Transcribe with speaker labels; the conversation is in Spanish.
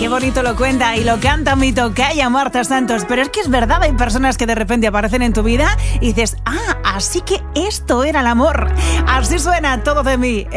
Speaker 1: bonito lo cuenta y lo canta mi tocaya Marta Santos. Pero es que es verdad, hay personas que de repente aparecen en tu vida y dices, así que esto era el amor. Así suena Todo de mí.